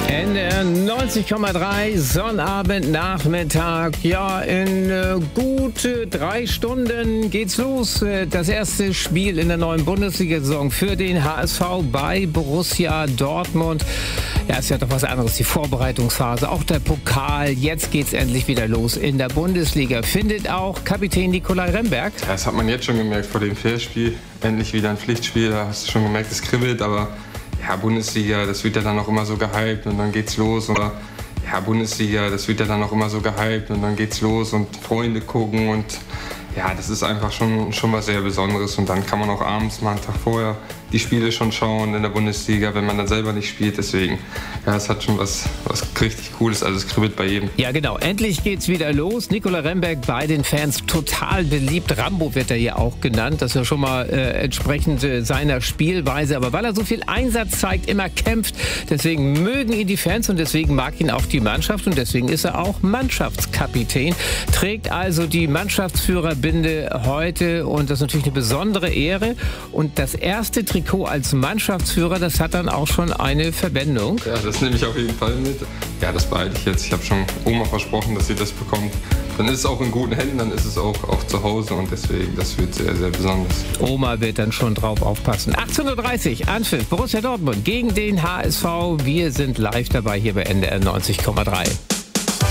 NDR 90,3, Sonnabend, Nachmittag. Ja, in gute 3 Stunden geht's los. Das erste Spiel in der neuen Bundesliga-Saison für den HSV bei Borussia Dortmund. Ja, ist ja doch was anderes, die Vorbereitungsphase, auch der Pokal. Jetzt geht's endlich wieder los in der Bundesliga. Findet auch Kapitän Nicolai Remberg. Ja, das hat man jetzt schon gemerkt vor dem Fairspiel. Endlich wieder ein Pflichtspiel, da hast du schon gemerkt, es kribbelt, aber ja, Bundesliga, das wird ja dann auch immer so gehypt und dann geht's los. Oder ja, Bundesliga, das wird ja dann auch immer so gehypt und dann geht's los und Freunde gucken und ja, das ist einfach schon was sehr Besonderes und dann kann man auch abends mal einen Tag vorher die Spiele schon schauen in der Bundesliga, wenn man dann selber nicht spielt. Deswegen, ja, es hat schon was richtig Cooles, also es kribbelt bei jedem. Ja, genau, endlich geht's wieder los. Nicolai Remberg bei den Fans total beliebt. Rambo wird er hier auch genannt. Das ist ja schon mal entsprechend seiner Spielweise. Aber weil er so viel Einsatz zeigt, immer kämpft, deswegen mögen ihn die Fans und deswegen mag ihn auch die Mannschaft und deswegen ist er auch Mannschaftskapitän. Trägt also die Mannschaftsführerbinde heute und das ist natürlich eine besondere Ehre. Und das erste Trikot als Mannschaftsführer, das hat dann auch schon eine Verwendung. Ja, das nehme ich auf jeden Fall mit. Ja, das behalte ich jetzt. Ich habe schon Oma versprochen, dass sie das bekommt. Dann ist es auch in guten Händen, dann ist es auch zu Hause und deswegen, das wird sehr, sehr besonders. Oma wird dann schon drauf aufpassen. 18:30 Uhr, Anpfiff, Borussia Dortmund gegen den HSV. Wir sind live dabei hier bei NDR 90,3.